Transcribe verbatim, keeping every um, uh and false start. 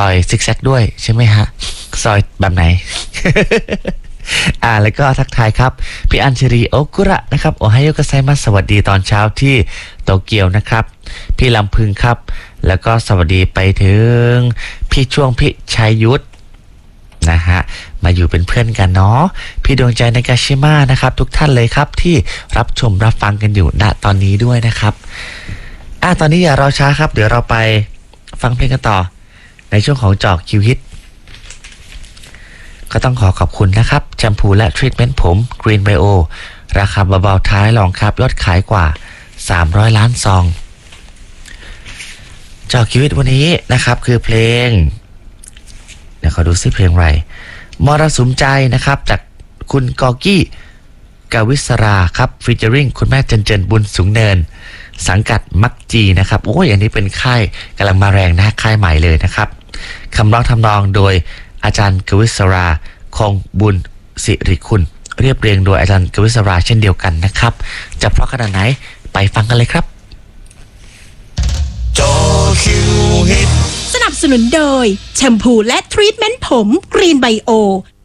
อยซิกแซกด้วยใช่ไหมฮะซอยแบบไหน อ่าแล้วก็ทักทายครับพี่อัญชรีโอกุระนะครับโอไฮโอกัสไซมัสสวัสดีตอนเช้าที่โตเกียวนะครับพี่ลำพึงครับแล้วก็สวัสดีไปถึงพี่ช่วงพี่ชัยยุทธนะฮะมาอยู่เป็นเพื่อนกันเนาะพี่ดวงใจในกาชิมานะครับทุกท่านเลยครับที่รับชมรับฟังกันอยู่ณตอนนี้ด้วยนะครับอ่ะตอนนี้อย่ารอช้าครับเดี๋ยวเราไปฟังเพลงกันต่อในช่วงของจอกคิวฮิตก็ต้องขอขอบคุณนะครับแชมพูและทรีทเมนต์ผม Green Bio ราคาเบาๆท้ายลองครับยอดขายกว่าสามร้อยล้านซองจอกคิวฮิตวันนี้นะครับคือเพลงเดี๋ยวขอดูซิเพลงอะไรมรสุมใจนะครับจากคุณกอกี้กาวิศราครับฟีเจอริงคุณแม่เจนเจนบุญสูงเนินสังกัดมักจีนะครับโอ้ยอันนี้เป็นค่ายกำลังมาแรงนะค่ายใหม่เลยนะครับคำร้องทำนองโดยอาจารย์กวิศราคงบุญสิริคุณเรียบเรียงโดยอาจารย์กวิศราเช่นเดียวกันนะครับจะเพราะขนาดไหนไปฟังกันเลยครับจอคิวฮิตสนับสนุนโดยแชมพูและทรีทเมนต์ผม Green Bio